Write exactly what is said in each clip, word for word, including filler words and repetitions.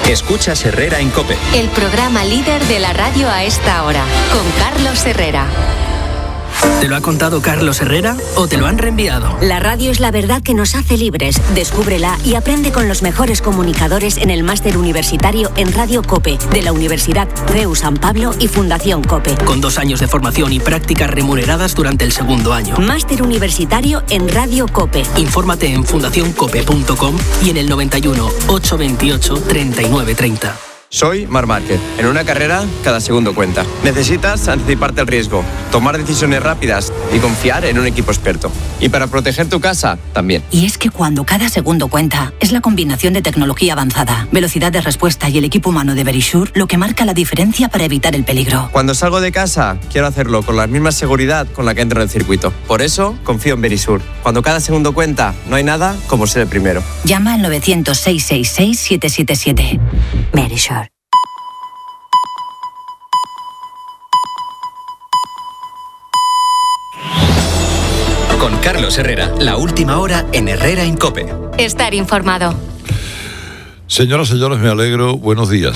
Escuchas Herrera en COPE. El programa líder de la radio a esta hora, con Carlos Herrera. ¿Te lo ha contado Carlos Herrera o te lo han reenviado? La radio es la verdad que nos hace libres. Descúbrela y aprende con los mejores comunicadores en el máster universitario en Radio COPE de la Universidad C E U San Pablo y Fundación COPE. Con dos años de formación y prácticas remuneradas durante el segundo año. Máster universitario en Radio COPE. Infórmate en fundación cope punto com y en el noventa y uno, ochocientos veintiocho, treinta y nueve treinta. Soy Marc Márquez. En una carrera, cada segundo cuenta. Necesitas anticiparte al riesgo, tomar decisiones rápidas y confiar en un equipo experto. Y para proteger tu casa, también. Y es que cuando cada segundo cuenta, es la combinación de tecnología avanzada, velocidad de respuesta y el equipo humano de Verisure lo que marca la diferencia para evitar el peligro. Cuando salgo de casa, quiero hacerlo con la misma seguridad con la que entro en el circuito. Por eso, confío en Verisure. Cuando cada segundo cuenta, no hay nada como ser el primero. Llama al novecientos, seiscientos sesenta y seis, siete siete siete. Verisure. Con Carlos Herrera, la última hora en Herrera en COPE. Estar informado. Señoras y señores, me alegro. Buenos días.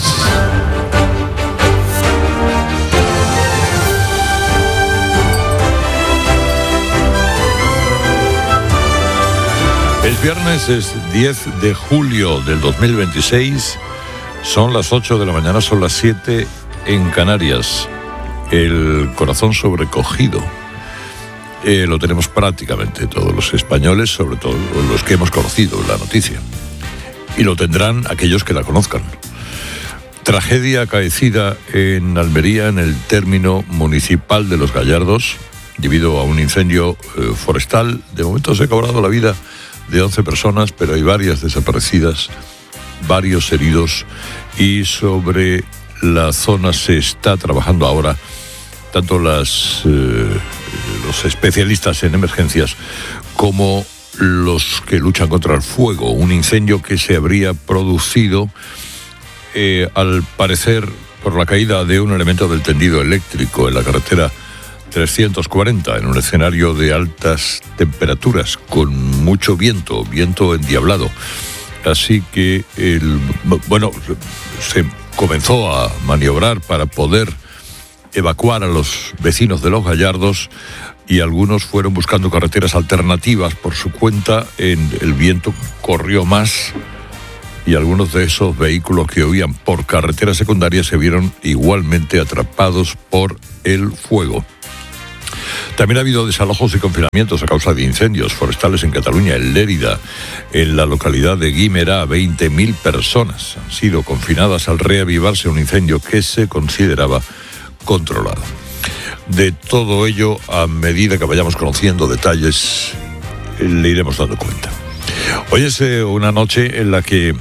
El viernes es diez de julio del dos mil veintiséis. Son las ocho de la mañana, son las siete en Canarias. El corazón sobrecogido. Eh, lo tenemos prácticamente todos los españoles, sobre todo los que hemos conocido la noticia. Y lo tendrán aquellos que la conozcan. Tragedia acaecida en Almería, en el término municipal de Los Gallardos, debido a un incendio eh, forestal. De momento se ha cobrado la vida de once personas, pero hay varias desaparecidas, varios heridos, y sobre la zona se está trabajando ahora tanto las, eh, los especialistas en emergencias como los que luchan contra el fuego. Un incendio que se habría producido, eh, al parecer, por la caída de un elemento del tendido eléctrico en la carretera trescientos cuarenta, en un escenario de altas temperaturas, con mucho viento, viento endiablado. Así que, el, bueno, se comenzó a maniobrar para poder evacuar a los vecinos de Los Gallardos, y algunos fueron buscando carreteras alternativas por su cuenta. En el viento corrió más y algunos de esos vehículos que huían por carretera secundaria se vieron igualmente atrapados por el fuego. También ha habido desalojos y confinamientos a causa de incendios forestales en Cataluña, en Lérida, en la localidad de Guimerá. veinte mil personas han sido confinadas al reavivarse un incendio que se consideraba controlado. De todo ello, a medida que vayamos conociendo detalles, le iremos dando cuenta. Hoy es eh, una noche en la que eh,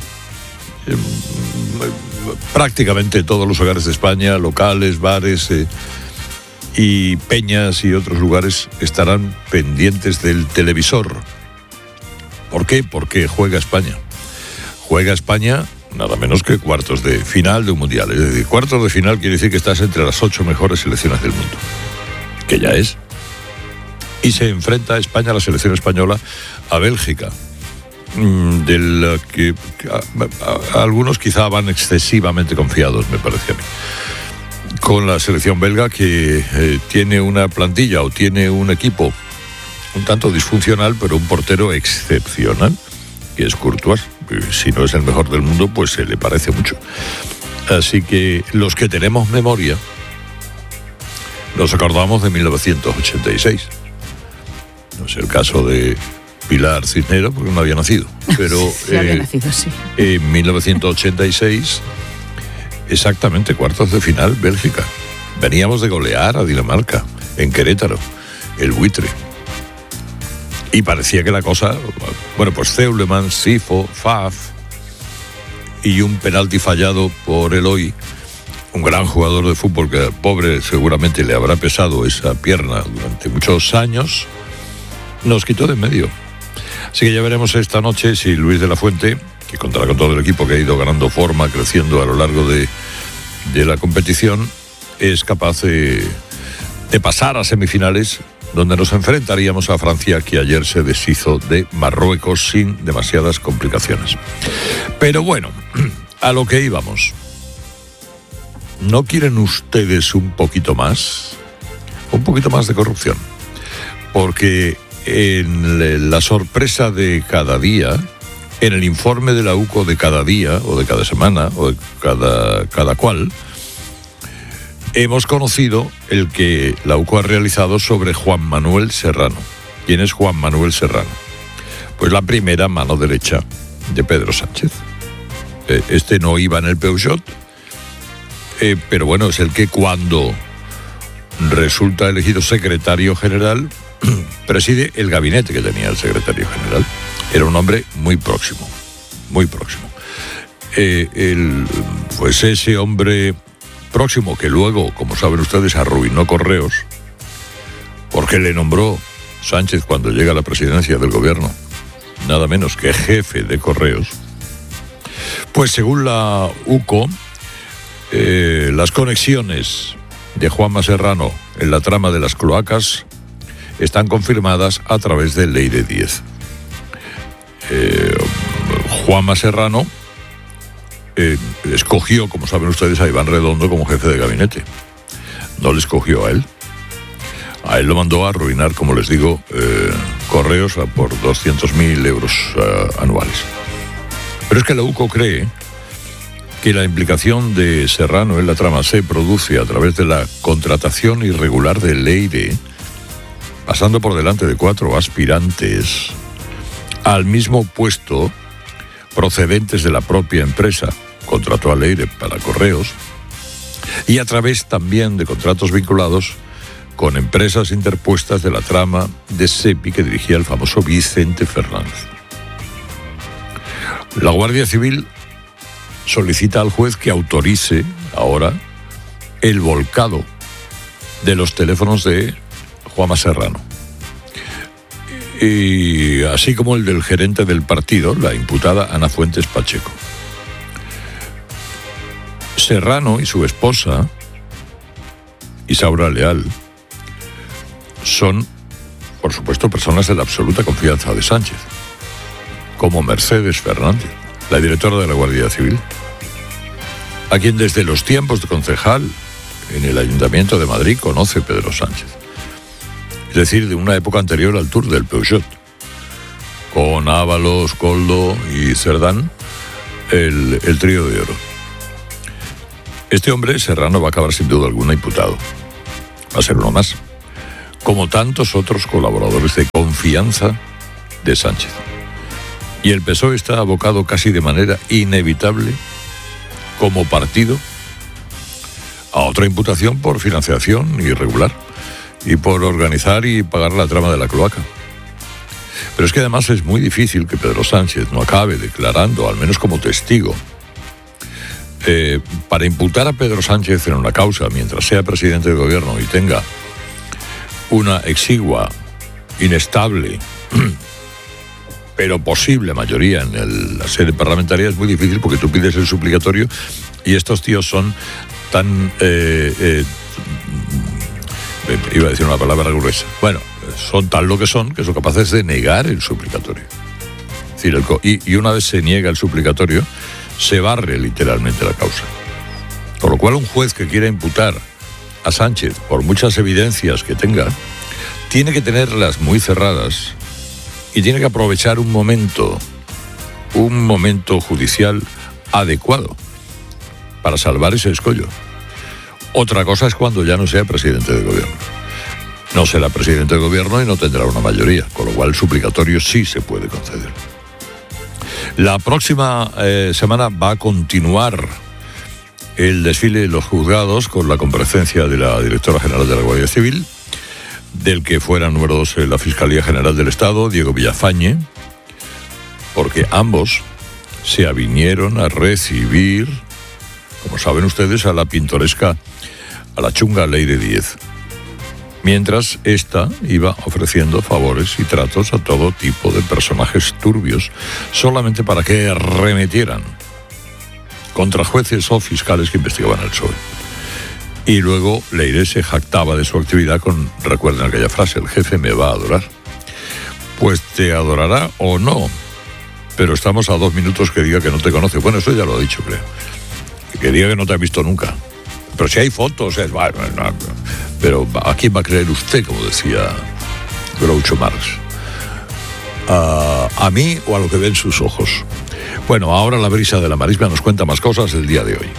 prácticamente todos los hogares de España, locales, bares eh, y peñas y otros lugares estarán pendientes del televisor. ¿Por qué? Porque juega España. Juega España nada menos que cuartos de final de un mundial. Es decir, cuartos de final quiere decir que estás entre las ocho mejores selecciones del mundo, que ya es. Y se enfrenta a España, la selección española, a Bélgica, de la que a, a, a algunos quizá van excesivamente confiados, me parece a mí, con la selección belga, que eh, tiene una plantilla o tiene un equipo un tanto disfuncional, pero un portero excepcional, que es Courtois. Si no es el mejor del mundo, pues se le parece mucho. Así que los que tenemos memoria nos acordamos de mil novecientos ochenta y seis. No es el caso de Pilar Cisneros, porque no había nacido, pero sí, eh, había nacido, sí. En mil novecientos ochenta y seis, exactamente, cuartos de final, Bélgica. Veníamos de golear a Dinamarca en Querétaro, el buitre. Y parecía que la cosa, bueno, pues Zeulemans, Sifo, Faf y un penalti fallado por Eloy, un gran jugador de fútbol que al pobre seguramente le habrá pesado esa pierna durante muchos años, nos quitó de en medio. Así que ya veremos esta noche si Luis de la Fuente, que contará con todo el equipo que ha ido ganando forma, creciendo a lo largo de, de la competición, es capaz de, de pasar a semifinales, donde nos enfrentaríamos a Francia, que ayer se deshizo de Marruecos sin demasiadas complicaciones. Pero bueno, a lo que íbamos. ¿No quieren ustedes un poquito más? Un poquito más de corrupción. Porque en la sorpresa de cada día, en el informe de la U C O de cada día, o de cada semana, o de cada, cada cual, hemos conocido el que la U C O ha realizado sobre Juan Manuel Serrano. ¿Quién es Juan Manuel Serrano? Pues la primera mano derecha de Pedro Sánchez. Este no iba en el Peugeot, eh, pero bueno, es el que cuando resulta elegido secretario general, preside el gabinete que tenía el secretario general. Era un hombre muy próximo, muy próximo. Eh, el, pues ese hombre próximo que luego, como saben ustedes, arruinó Correos, porque le nombró Sánchez cuando llega a la presidencia del gobierno, nada menos que jefe de Correos. Pues según la U C O, eh, las conexiones de Juanma Serrano en la trama de las cloacas están confirmadas a través de Leire diez. Eh, Juanma Serrano eh, escogió, como saben ustedes, a Iván Redondo como jefe de gabinete. No le escogió a él. A él lo mandó a arruinar, como les digo, eh, Correos por doscientos mil euros uh, anuales. Pero es que la U C O cree que la implicación de Serrano en la trama se produce a través de la contratación irregular de Leire, pasando por delante de cuatro aspirantes al mismo puesto procedentes de la propia empresa, contrató a Leire para Correos, y a través también de contratos vinculados con empresas interpuestas de la trama de SEPI que dirigía el famoso Vicente Fernández. La Guardia Civil solicita al juez que autorice ahora el volcado de los teléfonos de Juanma Serrano, y así como el del gerente del partido, la imputada Ana Fuentes Pacheco. Serrano y su esposa, Isaura Leal, son, por supuesto, personas de la absoluta confianza de Sánchez, como Mercedes Fernández, la directora de la Guardia Civil, a quien desde los tiempos de concejal en el Ayuntamiento de Madrid conoce Pedro Sánchez. Es decir, de una época anterior al Tour del Peugeot, con Ábalos, Koldo y Cerdán, el, el trío de oro. Este hombre, Serrano, va a acabar sin duda alguna imputado. Va a ser uno más, como tantos otros colaboradores de confianza de Sánchez. Y el P S O E está abocado casi de manera inevitable, como partido, a otra imputación por financiación irregular y por organizar y pagar la trama de la cloaca. Pero es que además es muy difícil que Pedro Sánchez no acabe declarando, al menos como testigo, eh, para imputar a Pedro Sánchez en una causa mientras sea presidente del gobierno y tenga una exigua, inestable, pero posible mayoría en el, la sede parlamentaria. Es muy difícil porque tú pides el suplicatorio y estos tíos son tan... Eh, eh, iba a decir una palabra gruesa. Bueno, son tal lo que son, que son capaces de negar el suplicatorio. Es decir, el, y, y una vez se niega el suplicatorio, se barre literalmente la causa. Con lo cual, un juez que quiera imputar a Sánchez, por muchas evidencias que tenga, tiene que tenerlas muy cerradas y tiene que aprovechar un momento, un momento judicial adecuado para salvar ese escollo. Otra cosa es cuando ya no sea presidente del gobierno. No será presidente del gobierno y no tendrá una mayoría, con lo cual el suplicatorio sí se puede conceder. La próxima eh, semana va a continuar el desfile de los juzgados con la comparecencia de la directora general de la Guardia Civil, del que fuera número dos en la Fiscalía General del Estado, Diego Villafañe, porque ambos se avinieron a recibir, como saben ustedes, a la pintoresca, a la chunga Leire diez, mientras esta iba ofreciendo favores y tratos a todo tipo de personajes turbios, solamente para que remitieran contra jueces o fiscales que investigaban el P S O E. Y luego Leire se jactaba de su actividad con, recuerden aquella frase, el jefe me va a adorar. Pues te adorará o no, pero estamos a dos minutos que diga que no te conoce. Bueno, eso ya lo he dicho, creo. Que diga que no te ha visto nunca. Pero si hay fotos, es... Pero ¿a quién va a creer usted, como decía Groucho Marx? ¿A, a mí o a lo que ven sus ojos? Bueno, ahora la brisa de la marisma nos cuenta más cosas del día de hoy.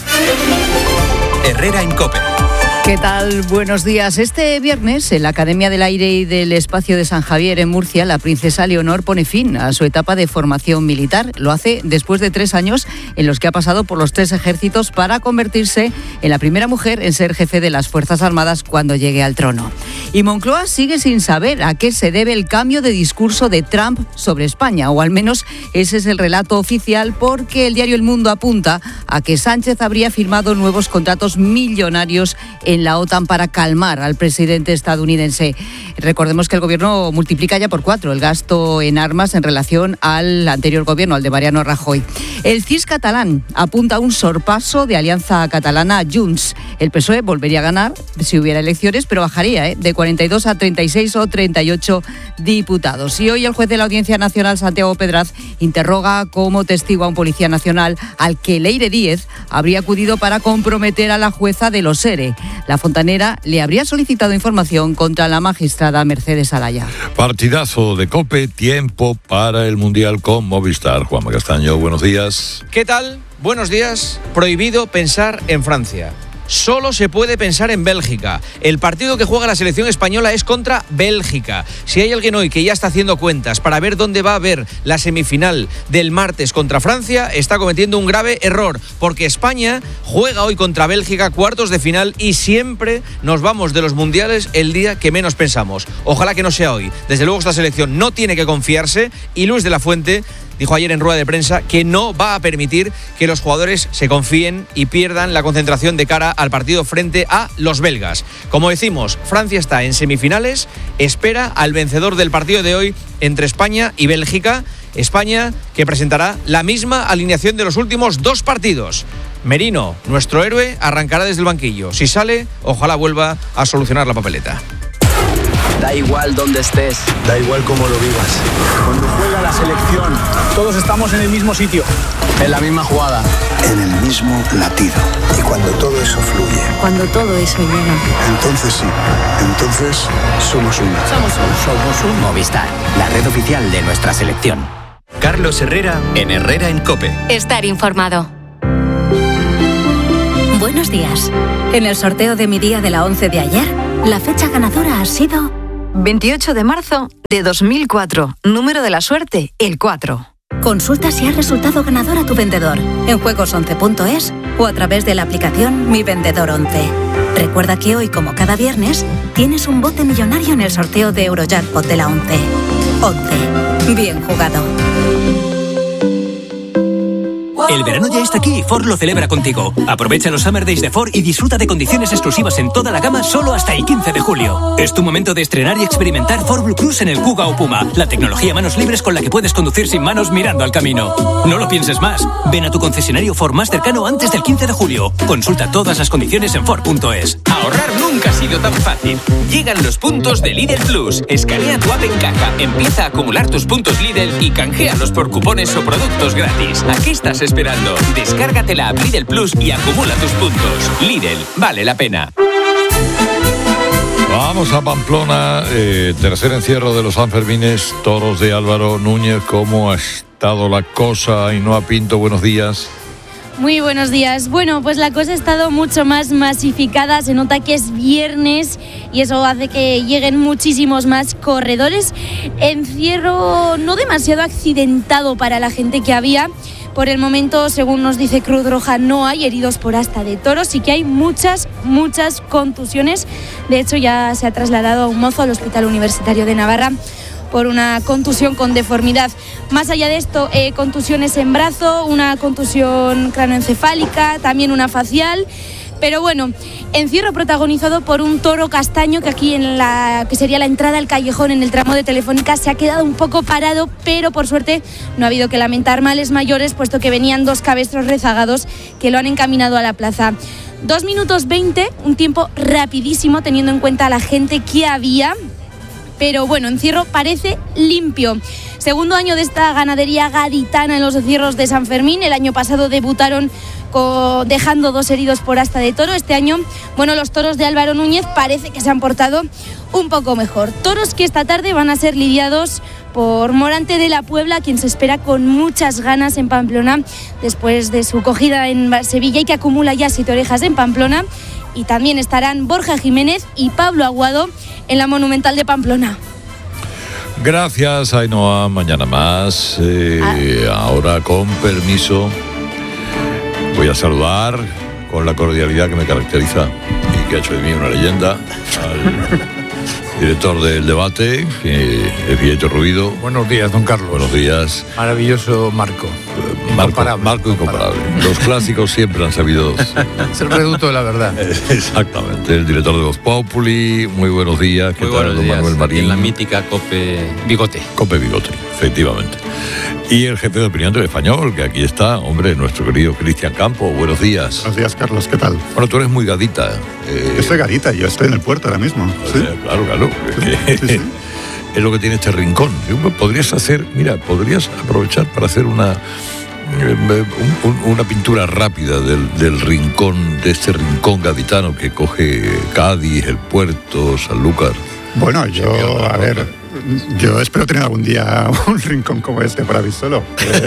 Herrera en COPE. ¿Qué tal? Buenos días. Este viernes, en la Academia del Aire y del Espacio de San Javier, en Murcia, la princesa Leonor pone fin a su etapa de formación militar. Lo hace después de tres años en los que ha pasado por los tres ejércitos para convertirse en la primera mujer en ser jefe de las Fuerzas Armadas cuando llegue al trono. Y Moncloa sigue sin saber a qué se debe el cambio de discurso de Trump sobre España, o al menos ese es el relato oficial, porque el diario El Mundo apunta a que Sánchez habría firmado nuevos contratos millonarios en la OTAN para calmar al presidente estadounidense. Recordemos que el gobierno multiplica ya por cuatro el gasto en armas en relación al anterior gobierno, al de Mariano Rajoy. El C I S catalán apunta a un sorpaso de Alianza Catalana Junts. El P S O E volvería a ganar si hubiera elecciones, pero bajaría ¿eh? de cuarenta y dos a treinta y seis o treinta y ocho diputados. Y hoy el juez de la Audiencia Nacional, Santiago Pedraz, interroga como testigo a un policía nacional al que Leire Díez habría acudido para comprometer a la jueza de los ERE. La Fontanera le habría solicitado información contra la magistrada Mercedes Alaya. Partidazo de COPE, tiempo para el Mundial con Movistar. Juanma Castaño, buenos días. ¿Qué tal? Buenos días. Prohibido pensar en Francia. Solo se puede pensar en Bélgica. El partido que juega la selección española es contra Bélgica. Si hay alguien hoy que ya está haciendo cuentas para ver dónde va a haber la semifinal del martes contra Francia, está cometiendo un grave error, porque España juega hoy contra Bélgica, cuartos de final, y siempre nos vamos de los mundiales el día que menos pensamos. Ojalá que no sea hoy. Desde luego esta selección no tiene que confiarse, y Luis de la Fuente dijo ayer en rueda de prensa que no va a permitir que los jugadores se confíen y pierdan la concentración de cara al partido frente a los belgas. Como decimos, Francia está en semifinales, espera al vencedor del partido de hoy entre España y Bélgica. España que presentará la misma alineación de los últimos dos partidos. Merino, nuestro héroe, arrancará desde el banquillo. Si sale, ojalá vuelva a solucionar la papeleta. Da igual dónde estés, da igual cómo lo vivas. Cuando juega la selección, todos estamos en el mismo sitio, en la misma jugada, en el mismo latido. Y cuando todo eso fluye, cuando todo eso llega, entonces sí, entonces somos uno. Somos uno. Somos un Movistar, la red oficial de nuestra selección. Carlos Herrera en Herrera en COPE. Estar informado. Buenos días. En el sorteo de mi día de la once de ayer, la fecha ganadora ha sido veintiocho de marzo de dos mil cuatro. Número de la suerte, el cuatro. Consulta si ha resultado ganador a tu vendedor en juegos once punto es o a través de la aplicación Mi Vendedor once. Recuerda que hoy, como cada viernes, tienes un bote millonario en el sorteo de Eurojackpot de la once. once. Bien jugado. El verano ya está aquí y Ford lo celebra contigo. Aprovecha los Summer Days de Ford y disfruta de condiciones exclusivas en toda la gama solo hasta el quince de julio. Es tu momento de estrenar y experimentar Ford Blue Cruise en el Kuga o Puma, la tecnología manos libres con la que puedes conducir sin manos mirando al camino. No lo pienses más. Ven a tu concesionario Ford más cercano antes del quince de julio. Consulta todas las condiciones en Ford punto es. Ahorrar nunca ha sido tan fácil. Llegan los puntos de Lidl Plus. Escanea tu app en caja, empieza a acumular tus puntos Lidl y canjealos por cupones o productos gratis. ¿A qué estás esperando? Descárgate la app Lidl Plus y acumula tus puntos. Lidl, vale la pena. Vamos a Pamplona, eh, tercer encierro de los Sanfermines, toros de Álvaro Núñez. ¿Cómo ha estado la cosa? Ainhoa Pinto, buenos días. Muy buenos días. Bueno, pues la cosa ha estado mucho más masificada. Se nota que es viernes y eso hace que lleguen muchísimos más corredores. Encierro no demasiado accidentado para la gente que había. Por el momento, según nos dice Cruz Roja, no hay heridos por asta de toros y que hay muchas, muchas contusiones. De hecho, ya se ha trasladado a un mozo al Hospital Universitario de Navarra por una contusión con deformidad. Más allá de esto, eh, contusiones en brazo, una contusión cranoencefálica, también una facial. Pero bueno, encierro protagonizado por un toro castaño que aquí en la que sería la entrada al callejón en el tramo de Telefónica se ha quedado un poco parado, pero por suerte no ha habido que lamentar males mayores, puesto que venían dos cabestros rezagados que lo han encaminado a la plaza. Dos minutos veinte, un tiempo rapidísimo teniendo en cuenta a la gente que había. Pero bueno, encierro parece limpio. Segundo año de esta ganadería gaditana en los encierros de San Fermín. El año pasado debutaron con, dejando dos heridos por asta de toro. Este año, bueno, los toros de Álvaro Núñez parece que se han portado un poco mejor. Toros que esta tarde van a ser lidiados por Morante de la Puebla, quien se espera con muchas ganas en Pamplona después de su cogida en Sevilla y que acumula ya siete orejas en Pamplona. Y también estarán Borja Jiménez y Pablo Aguado en la Monumental de Pamplona. Gracias, Ainhoa. Mañana más. Eh, ah. Ahora, con permiso, voy a saludar con la cordialidad que me caracteriza y que ha hecho de mí una leyenda al director del debate, que es Vieto Ruido. Buenos días, don Carlos. Buenos días. Maravilloso Marco. Marco incomparable. Marco incomparable. Los clásicos siempre han sabido. Es el reducto de la verdad. Exactamente. El director de Voz Populi. Muy buenos días. ¿Qué Muy tal, buenos don días. Manuel Marín? En la mítica Cope Bigote. Cope Bigote, efectivamente. Y el jefe de opinión del Español, que aquí está, hombre, nuestro querido Cristian Campo. Buenos días. Buenos días, Carlos. ¿Qué tal? Bueno, tú eres muy gadita. Eh... Yo soy gadita, yo estoy en el puerto ahora mismo. ¿Sí? Claro, claro. Sí, sí, sí. Es lo que tiene este rincón. Podrías hacer, mira, podrías aprovechar para hacer una un, un, una pintura rápida del, del rincón, de este rincón gaditano que coge Cádiz, el puerto, Sanlúcar. Bueno, yo, a ver, yo espero tener algún día un rincón como este para mí solo.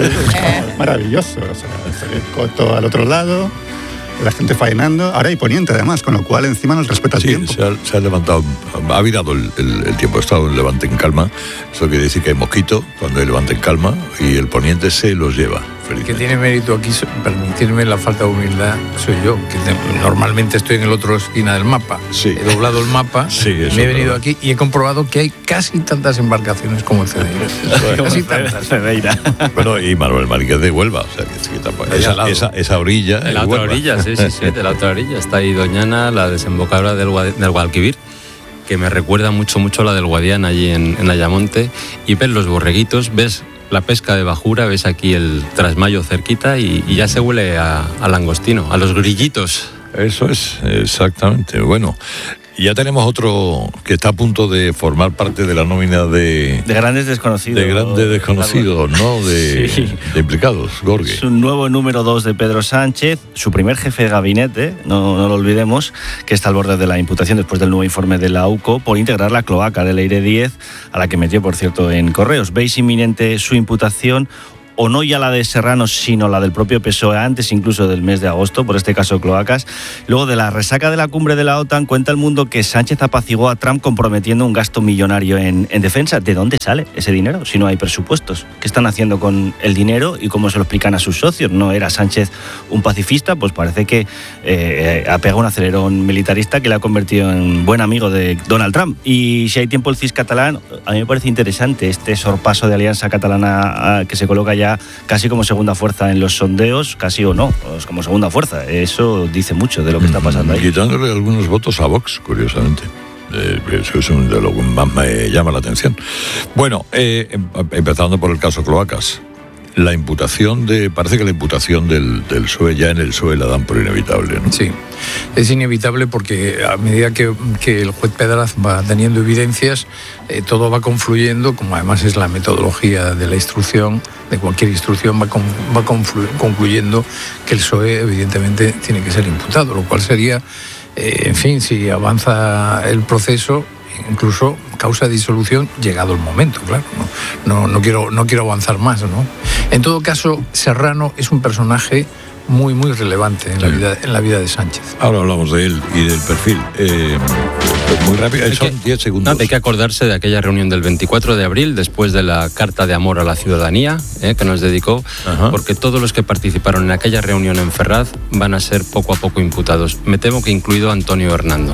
Es maravilloso. O sea, el coto al otro lado, la gente faenando. Ahora hay poniente, además, con lo cual encima nos respeta el sí, tiempo. Se ha, se ha levantado, ha virado el, el, el tiempo, ha estado en levante en calma. Eso quiere decir que hay mosquito cuando hay levante en calma y el poniente se los lleva. El que tiene mérito aquí, permitirme la falta de humildad, soy yo, que te, normalmente estoy en el otro esquina del mapa. Sí. He doblado el mapa, sí, me he venido aquí y he comprobado que hay casi tantas embarcaciones como en Cedeira. Casi tantas. Cedeira. Bueno, y Manuel Márquez de Huelva, o sea, que, que tampoco, esa, esa, esa orilla. De la otra orilla, sí, sí, sí, de la otra orilla. Está ahí Doñana, la desembocadura del, del Guadalquivir, que me recuerda mucho, mucho a la del Guadiana allí en, en Ayamonte. Y ves los borreguitos, ves la pesca de bajura, ves aquí el trasmayo cerquita y, y ya se huele a, a langostino, a los grillitos. Eso es, exactamente. Bueno, ya tenemos otro que está a punto de formar parte de la nómina de... De grandes desconocidos. De grandes desconocidos, ¿no? De, sí. de implicados, Gorge. Es un nuevo número dos de Pedro Sánchez, su primer jefe de gabinete, no, no lo olvidemos, que está al borde de la imputación después del nuevo informe de la U C O por integrar la cloaca de Leire Díez, a la que metió, por cierto, en Correos. ¿Veis inminente su imputación? O no ya la de Serrano, sino la del propio P S O E, antes incluso del mes de agosto, por este caso cloacas. Luego, de la resaca de la cumbre de la OTAN, cuenta El Mundo que Sánchez apaciguó a Trump comprometiendo un gasto millonario en, en defensa. ¿De dónde sale ese dinero si no hay presupuestos? ¿Qué están haciendo con el dinero y cómo se lo explican a sus socios? ¿No era Sánchez un pacifista? Pues parece que eh, ha pegado un acelerón militarista que le ha convertido en buen amigo de Donald Trump. Y si hay tiempo, el C I S catalán, a mí me parece interesante este sorpaso de Alianza Catalana a, que se coloca ya casi como segunda fuerza en los sondeos, casi o no, pues como segunda fuerza. Eso dice mucho de lo que está pasando ahí. Quitándole algunos votos a Vox, curiosamente. Eh, eso es un de lo que más me llama la atención. Bueno, eh, empezando por el caso Cloacas. La imputación de... Parece que la imputación del, del P S O E, ya en el P S O E la dan por inevitable, ¿no? Sí, es inevitable porque a medida que, que el juez Pedraz va teniendo evidencias, eh, todo va confluyendo, como además es la metodología de la instrucción, de cualquier instrucción, va, con, va conflu, concluyendo que el P S O E evidentemente tiene que ser imputado, lo cual sería, eh, en fin, si avanza el proceso, incluso causa de disolución llegado el momento, claro. No, no, no, quiero, no quiero avanzar más, ¿no? En todo caso, Serrano es un personaje muy, muy relevante en la vida, en la vida de Sánchez. Ahora hablamos de él y del perfil. Eh, muy rápido, son diez segundos. No, hay que acordarse de aquella reunión del veinticuatro de abril, después de la Carta de Amor a la Ciudadanía, eh, que nos dedicó, Ajá. porque todos los que participaron en aquella reunión en Ferraz van a ser poco a poco imputados. Me temo que incluido Antonio Hernando.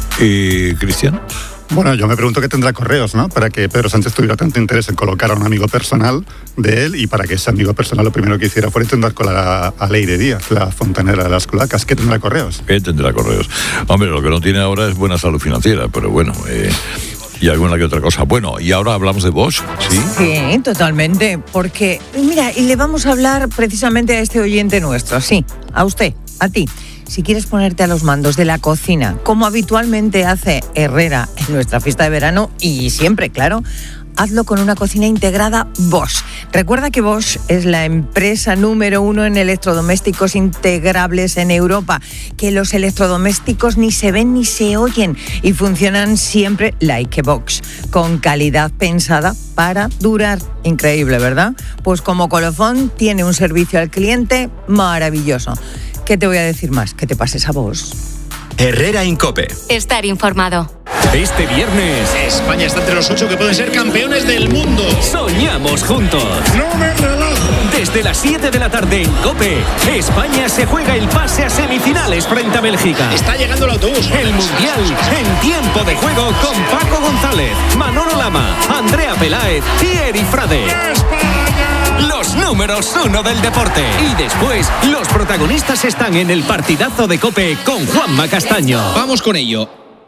¿Y Cristian? Bueno, yo me pregunto qué tendrá Correos, ¿no? Para que Pedro Sánchez tuviera tanto interés en colocar a un amigo personal de él y para que ese amigo personal lo primero que hiciera fuera intentar colar a, a Leire Díaz, la fontanera de las cloacas. ¿Qué tendrá Correos? ¿Qué tendrá Correos? Hombre, lo que no tiene ahora es buena salud financiera, pero bueno... Eh... y alguna que otra cosa. Bueno, y ahora hablamos de Bosch, ¿sí? Sí, totalmente, porque, mira, y le vamos a hablar precisamente a este oyente nuestro, sí, a usted, a ti. Si quieres ponerte a los mandos de la cocina, como habitualmente hace Herrera en nuestra fiesta de verano, y siempre, claro, hazlo con una cocina integrada Bosch. Recuerda que Bosch es la empresa número uno en electrodomésticos integrables en Europa, que los electrodomésticos ni se ven ni se oyen y funcionan siempre like a Bosch, con calidad pensada para durar. Increíble, ¿verdad? Pues como colofón tiene un servicio al cliente maravilloso. ¿Qué te voy a decir más? Que te pases a Bosch. Herrera Incope. Estar informado. Este viernes, España está entre los ocho que pueden ser campeones del mundo. Soñamos juntos. No me relajo. Desde las siete de la tarde en COPE, España se juega el pase a semifinales frente a Bélgica. Está llegando el autobús. El Mundial en tiempo de juego con Paco González, Manolo Lama, Andrea Peláez y Eri Frade. ¡España! Los números uno del deporte. Y después, los protagonistas están en el partidazo de COPE con Juanma Castaño. Vamos con ello.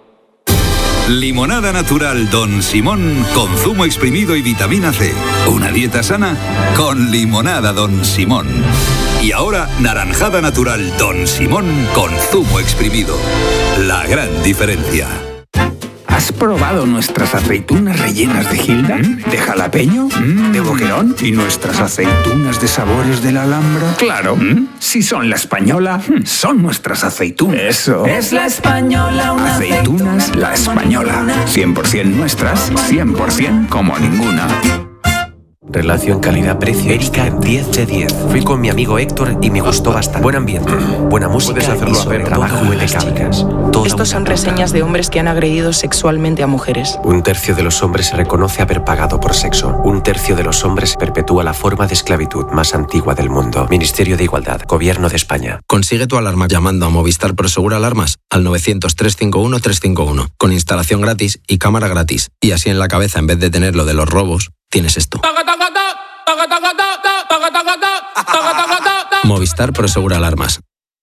Limonada natural Don Simón con zumo exprimido y vitamina C. Una dieta sana con limonada Don Simón. Y ahora naranjada natural Don Simón con zumo exprimido. La gran diferencia. ¿Has probado nuestras aceitunas rellenas de Gilda? ¿Mm? ¿De jalapeño? ¿Mm? ¿De boquerón? ¿Y nuestras aceitunas de sabores de la Alhambra? Claro, ¿Mm? Si son la española, son nuestras aceitunas. Eso. Es la española, una Aceitunas aceituna, la española. cien por ciento nuestras, cien por ciento como ninguna. Relación calidad-precio. Erika, diez de diez. Fui con mi amigo Héctor y me gustó bastante. Buen ambiente, buena música y sobre trabajo impecable. Estos son reseñas de hombres que han agredido sexualmente a mujeres. Un tercio de los hombres se reconoce haber pagado por sexo. Un tercio de los hombres perpetúa la forma de esclavitud más antigua del mundo. Ministerio de Igualdad, Gobierno de España. Consigue tu alarma llamando a Movistar Prosegur Alarmas al novecientos, trescientos cincuenta y uno, trescientos cincuenta y uno, con instalación gratis y cámara gratis. Y así en la cabeza, en vez de tener lo de los robos, tienes esto. Movistar Prosegur Alarmas.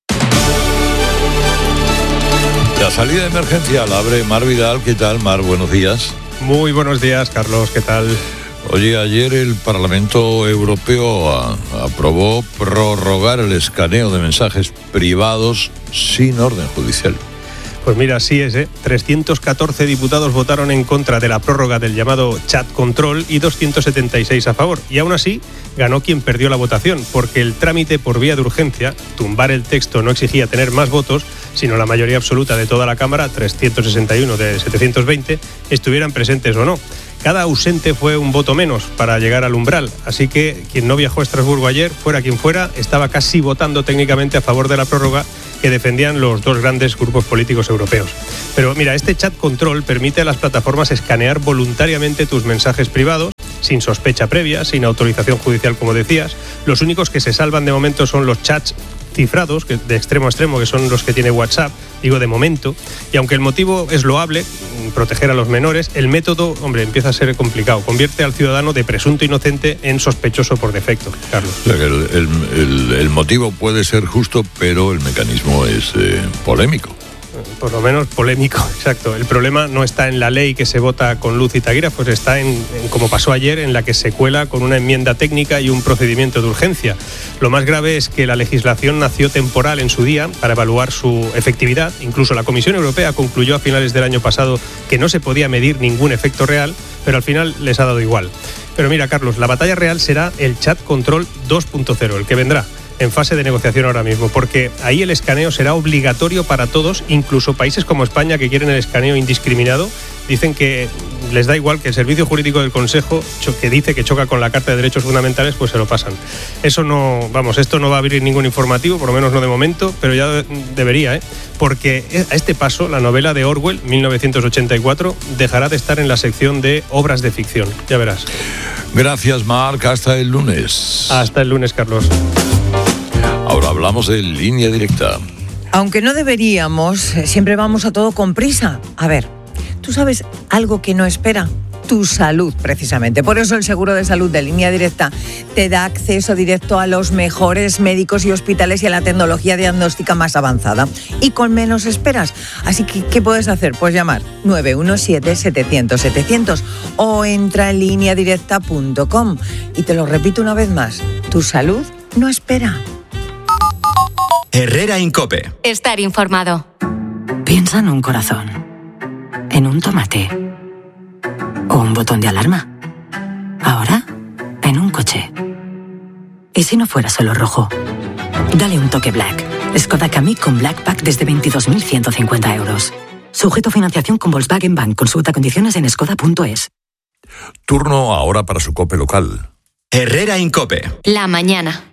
La salida de emergencia la abre Mar Vidal. ¿Qué tal, Mar? Buenos días. Muy buenos días, Carlos. ¿Qué tal? Oye, ayer el Parlamento Europeo a, aprobó prorrogar el escaneo de mensajes privados sin orden judicial. Pues mira, así es, ¿eh? trescientos catorce diputados votaron en contra de la prórroga del llamado chat control y doscientos setenta y seis a favor. Y aún así, ganó quien perdió la votación, porque el trámite por vía de urgencia, tumbar el texto, no exigía tener más votos, sino la mayoría absoluta de toda la Cámara, trescientos sesenta y uno de setecientos veinte, estuvieran presentes o no. Cada ausente fue un voto menos para llegar al umbral, así que quien no viajó a Estrasburgo ayer, fuera quien fuera, estaba casi votando técnicamente a favor de la prórroga que defendían los dos grandes grupos políticos europeos. Pero mira, este chat control permite a las plataformas escanear voluntariamente tus mensajes privados, sin sospecha previa, sin autorización judicial, como decías. Los únicos que se salvan de momento son los chats cifrados, que de extremo a extremo, que son los que tiene WhatsApp, digo de momento, y aunque el motivo es loable, proteger a los menores, el método, hombre, empieza a ser complicado, convierte al ciudadano de presunto inocente en sospechoso por defecto, Carlos. O sea que el, el, el, el motivo puede ser justo, pero el mecanismo es eh, polémico. Por lo menos polémico, exacto. El problema no está en la ley que se vota con luz y taquígrafos, pues está en, en, como pasó ayer, en la que se cuela con una enmienda técnica y un procedimiento de urgencia. Lo más grave es que la legislación nació temporal en su día para evaluar su efectividad. Incluso la Comisión Europea concluyó a finales del año pasado que no se podía medir ningún efecto real, pero al final les ha dado igual. Pero mira, Carlos, la batalla real será el chat control dos punto cero, el que vendrá en fase de negociación ahora mismo, porque ahí el escaneo será obligatorio para todos, incluso países como España, que quieren el escaneo indiscriminado, dicen que les da igual, que el Servicio Jurídico del Consejo, que dice que choca con la Carta de Derechos Fundamentales, pues se lo pasan. Eso no, vamos, esto no va a abrir ningún informativo, por lo menos no de momento, pero ya debería, ¿eh? Porque a este paso la novela de Orwell, mil novecientos ochenta y cuatro, dejará de estar en la sección de obras de ficción, ya verás. Gracias, Marc, hasta el lunes. Hasta el lunes, Carlos. Ahora hablamos de Línea Directa. Aunque no deberíamos, siempre vamos a todo con prisa. A ver, ¿tú sabes algo que no espera? Tu salud, precisamente. Por eso el seguro de salud de Línea Directa te da acceso directo a los mejores médicos y hospitales y a la tecnología diagnóstica más avanzada. Y con menos esperas. Así que, ¿qué puedes hacer? Pues llamar nueve uno siete, setecientos, setecientos o entra en línea directa punto com. Y te lo repito una vez más, tu salud no espera. Herrera Incope. Estar informado. Piensa en un corazón, en un tomate o un botón de alarma. Ahora, en un coche. ¿Y si no fuera solo rojo? Dale un toque Black. Skoda Kamiq con Black Pack desde veintidós mil ciento cincuenta euros. Sujeto a financiación con Volkswagen Bank. Consulta condiciones en skoda punto es. Turno ahora para su COPE local. Herrera en COPE. La mañana.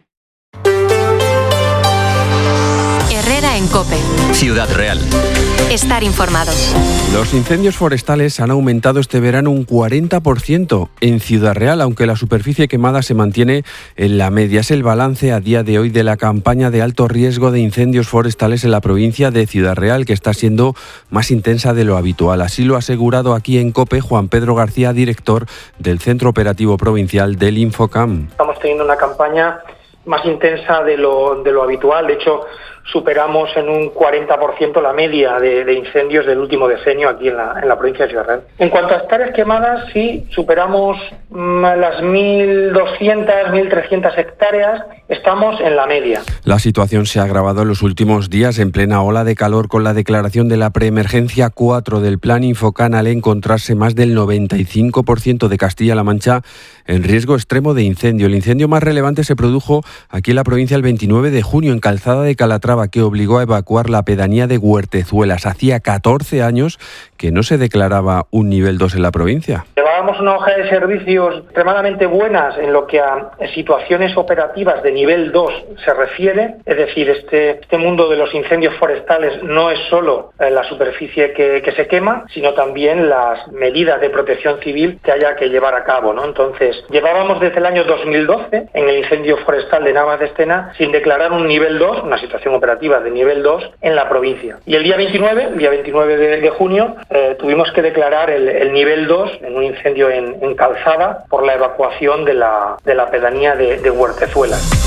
Herrera en COPE. Ciudad Real. Estar informados. Los incendios forestales han aumentado este verano un cuarenta por ciento en Ciudad Real, aunque la superficie quemada se mantiene en la media. Es el balance a día de hoy de la campaña de alto riesgo de incendios forestales en la provincia de Ciudad Real, que está siendo más intensa de lo habitual. Así lo ha asegurado aquí en COPE Juan Pedro García, director del Centro Operativo Provincial del Infocam. Estamos teniendo una campaña más intensa de lo, de lo habitual. De hecho, superamos en un cuarenta por ciento la media de, de incendios del último decenio aquí en la, en la provincia de Ciudad Real. En cuanto a hectáreas quemadas, sí, superamos mmm, las mil doscientas, mil trescientas hectáreas, estamos en la media. La situación se ha agravado en los últimos días en plena ola de calor con la declaración de la preemergencia cuatro del Plan Infocan, al encontrarse más del noventa y cinco por ciento de Castilla-La Mancha en riesgo extremo de incendio. El incendio más relevante se produjo aquí en la provincia el veintinueve de junio en Calzada de Calatrava, que obligó a evacuar la pedanía de Huertezuelas. Hacía catorce años que no se declaraba un nivel dos en la provincia. Llevábamos una hoja de servicios extremadamente buenas en lo que a situaciones operativas de nivel dos se refiere, es decir, este, este mundo de los incendios forestales no es solo la superficie que, que se quema, sino también las medidas de protección civil que haya que llevar a cabo, ¿no? Entonces, llevábamos desde el año dos mil doce en el incendio forestal de Navas de Escena sin declarar un nivel dos, una situación operativa de nivel dos en la provincia. Y el día veintinueve, el día veintinueve de, de junio, eh, tuvimos que declarar el, el nivel dos en un incendio en, en Calzada por la evacuación de la, de la pedanía de, de Huertezuelas.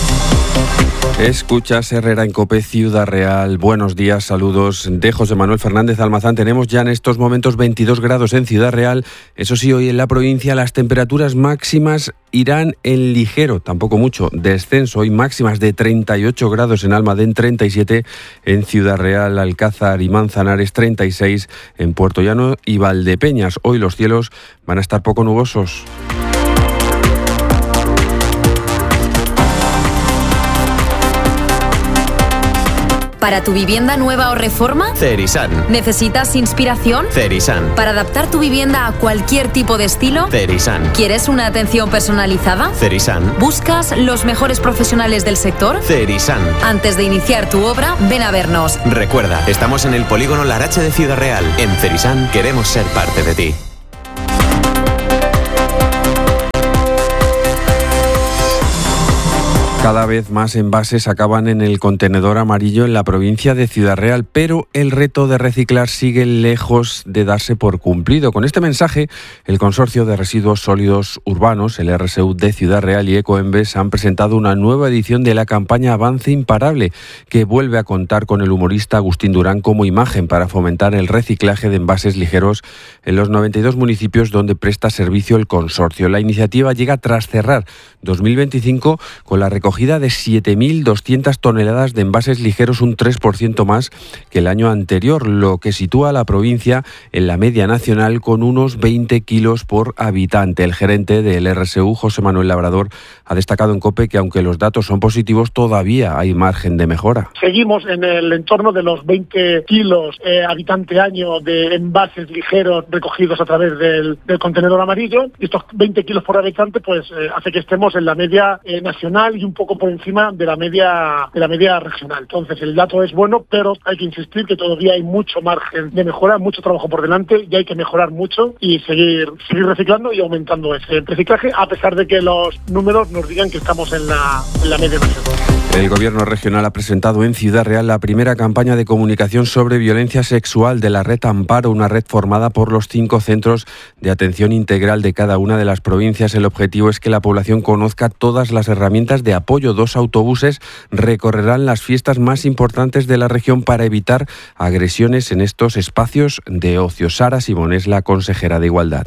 Escuchas Herrera en COPE Ciudad Real. Buenos días, saludos de José Manuel Fernández Almazán. Tenemos ya en estos momentos veintidós grados en Ciudad Real. Eso sí, hoy en la provincia las temperaturas máximas irán en ligero, tampoco mucho, descenso. Hoy máximas de treinta y ocho grados en Almadén, treinta y siete en Ciudad Real, Alcázar y Manzanares, treinta y seis en Puerto Llano y Valdepeñas. Hoy los cielos van a estar poco nubosos. ¿Para tu vivienda nueva o reforma? Cerisan. ¿Necesitas inspiración? Cerisan. ¿Para adaptar tu vivienda a cualquier tipo de estilo? Cerisan. ¿Quieres una atención personalizada? Cerisan. ¿Buscas los mejores profesionales del sector? Cerisan. Antes de iniciar tu obra, ven a vernos. Recuerda, estamos en el polígono Larache de Ciudad Real. En Cerisan queremos ser parte de ti. Cada vez más envases acaban en el contenedor amarillo en la provincia de Ciudad Real, pero el reto de reciclar sigue lejos de darse por cumplido. Con este mensaje, el Consorcio de Residuos Sólidos Urbanos, el R S U de Ciudad Real y Ecoembes han presentado una nueva edición de la campaña Avance Imparable, que vuelve a contar con el humorista Agustín Durán como imagen para fomentar el reciclaje de envases ligeros en los noventa y dos municipios donde presta servicio el consorcio. La iniciativa llega tras cerrar dos mil veinticinco con la recogida de siete mil doscientas toneladas de envases ligeros, un tres por ciento más que el año anterior, lo que sitúa a la provincia en la media nacional con unos veinte kilos por habitante. El gerente del R S U, José Manuel Labrador, ha destacado en COPE que aunque los datos son positivos, todavía hay margen de mejora. Seguimos en el entorno de los veinte kilos eh, habitante año de envases ligeros recogidos a través del, del contenedor amarillo, y estos veinte kilos por habitante pues eh, hace que estemos en la media eh, nacional y un poco por encima de la media de la media regional. Entonces el dato es bueno, pero hay que insistir que todavía hay mucho margen de mejora, mucho trabajo por delante y hay que mejorar mucho y seguir seguir reciclando y aumentando ese reciclaje, a pesar de que los números nos digan que estamos en la, en la media nacional. El Gobierno regional ha presentado en Ciudad Real la primera campaña de comunicación sobre violencia sexual de la red Amparo, una red formada por los cinco centros de atención integral de cada una de las provincias. El objetivo es que la población conozca todas las herramientas de apoyo. Dos autobuses recorrerán las fiestas más importantes de la región para evitar agresiones en estos espacios de ocio. Sara Simón es la consejera de Igualdad.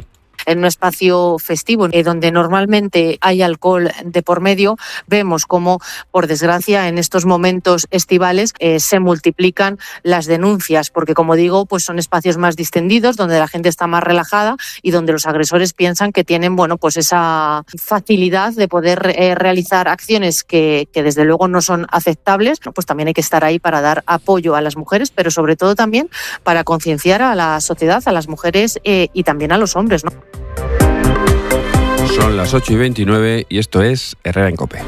en un espacio festivo eh, donde normalmente hay alcohol de por medio, vemos cómo, por desgracia, en estos momentos estivales eh, se multiplican las denuncias, porque como digo, pues son espacios más distendidos, donde la gente está más relajada y donde los agresores piensan que tienen, bueno, pues esa facilidad de poder eh, realizar acciones que, que desde luego no son aceptables. Pues también hay que estar ahí para dar apoyo a las mujeres, pero sobre todo también para concienciar a la sociedad, a las mujeres eh, y también a los hombres, ¿no? Son las ocho y veintinueve y esto es Herrera en COPE.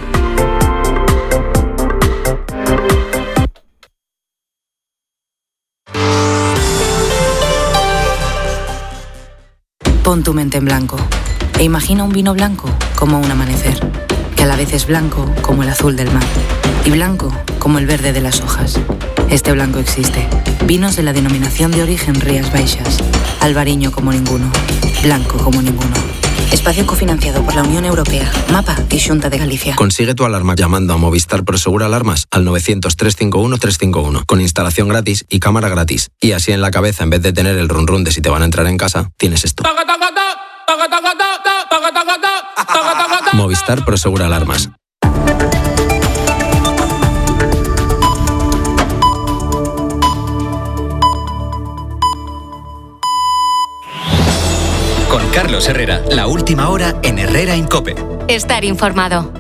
Pon tu mente en blanco e imagina un vino blanco como un amanecer, que a la vez es blanco como el azul del mar y blanco como el verde de las hojas. Este blanco existe. Vinos de la denominación de origen Rías Baixas. Albariño como ninguno. Blanco como ninguno. Espacio cofinanciado por la Unión Europea, MAPA y Xunta de Galicia. Consigue tu alarma llamando a Movistar Prosegur Alarmas al novecientos, trescientos cincuenta y uno, trescientos cincuenta y uno con instalación gratis y cámara gratis. Y así en la cabeza, en vez de tener el run run de si te van a entrar en casa, tienes esto. Movistar Prosegur Alarmas. Con Carlos Herrera, la última hora en Herrera en COPE. Estar informado.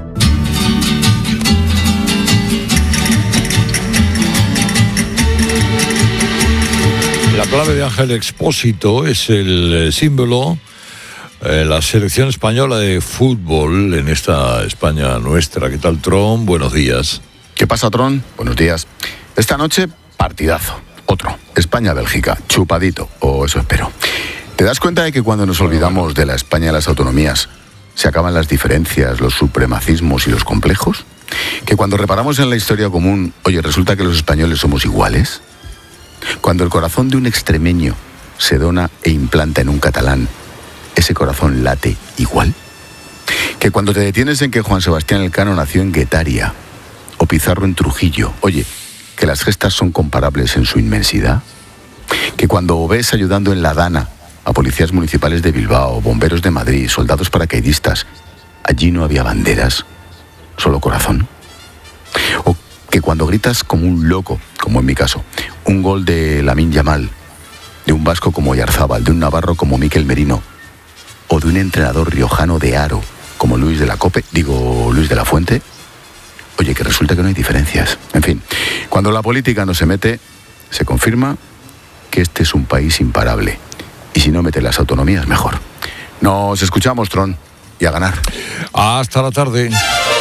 La clave de Ángel Expósito es el símbolo, eh, la selección española de fútbol en esta España nuestra. ¿Qué tal, Tron? Buenos días. ¿Qué pasa, Tron? Buenos días. Esta noche, partidazo. Otro. España-Bélgica. Chupadito. O eso espero. ¿Te das cuenta de que cuando nos olvidamos de la España de las autonomías, se acaban las diferencias, los supremacismos y los complejos? ¿Que cuando reparamos en la historia común, oye, resulta que los españoles somos iguales? Cuando el corazón de un extremeño se dona e implanta en un catalán, ¿ese corazón late igual? ¿Que cuando te detienes en que Juan Sebastián Elcano nació en Guetaria o Pizarro en Trujillo, oye, que las gestas son comparables en su inmensidad? ¿Que cuando ves ayudando en La Dana a policías municipales de Bilbao, bomberos de Madrid, soldados paracaidistas, allí no había banderas, solo corazón? ¿O que cuando gritas como un loco, como en mi caso, un gol de Lamine Yamal, de un vasco como Oyarzábal, de un navarro como Mikel Merino, o de un entrenador riojano de aro como Luis de la Cope, digo Luis de la Fuente, oye, que resulta que no hay diferencias. En fin, cuando la política no se mete, se confirma que este es un país imparable. Y si no mete las autonomías, mejor. Nos escuchamos, Tron, y a ganar. Hasta la tarde.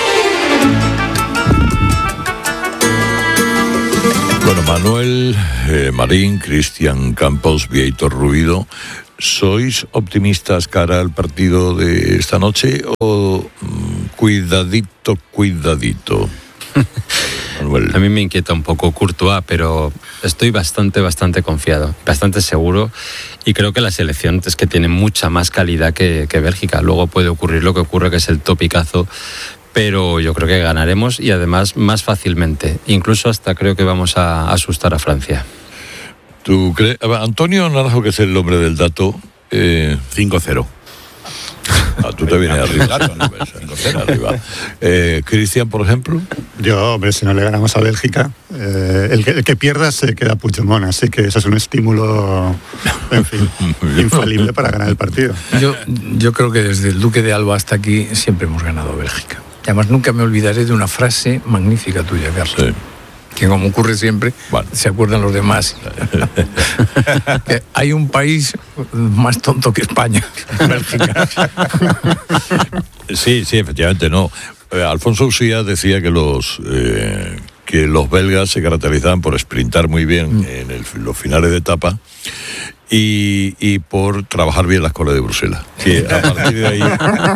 Bueno, Manuel, eh, Marín, Cristian Campos, Víctor Rubido, ¿sois optimistas cara al partido de esta noche o mm, cuidadito, cuidadito? Manuel. A mí me inquieta un poco Courtois, pero estoy bastante, bastante confiado, bastante seguro, y creo que la selección es que tiene mucha más calidad que, que Bélgica. Luego puede ocurrir lo que ocurre, que es el topicazo, pero yo creo que ganaremos y además más fácilmente. Incluso hasta creo que vamos a asustar a Francia. ¿Tú crees? Antonio Naranjo, que es el hombre del dato, eh... cinco cero. Ah, tú te vienes arriba. arriba. Eh, Cristian, por ejemplo. Yo, hombre, si no le ganamos a Bélgica, eh, el, que, el que pierda se queda Puigdemont, así que eso es un estímulo, en fin, infalible para ganar el partido. Yo, yo creo que desde el Duque de Alba hasta aquí siempre hemos ganado a Bélgica. Y además nunca me olvidaré de una frase magnífica tuya, Carlos. Sí. Que como ocurre siempre, bueno, se acuerdan los demás. Que hay un país más tonto que España, Bélgica. Sí, sí, efectivamente, no. Eh, Alfonso Usía decía que los eh, que los belgas se caracterizaban por sprintar muy bien mm. en el, los finales de etapa y, y por trabajar bien la escuela de Bruselas. Que a partir de ahí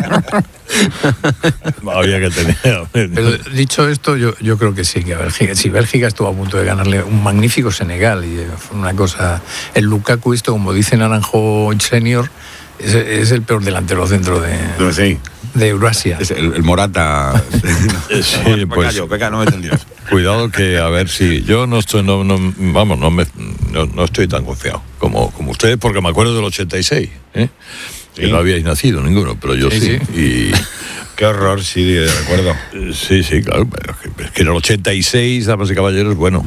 había que tener. Pero dicho esto, yo, yo creo que sí, que Bélgica, si Bélgica estuvo a punto de ganarle un magnífico Senegal, y fue una cosa. El Lukaku, esto, como dice Naranjo Senior, es, es el peor delantero centro de. No, sí. De Eurasia. Es el, el Morata. Sí, pues, Pecayo, Peca, no me entendías. Cuidado que, a ver si... Yo no estoy, no, no, vamos, no, me, no, no estoy tan confiado como, como ustedes, porque me acuerdo del ochenta y seis, ¿eh? Que sí. No habíais nacido ninguno, pero yo sí. sí. sí. Y... Qué horror, sí, de acuerdo. Sí, sí, claro. Es que en el ochenta y seis, damas y caballeros, bueno...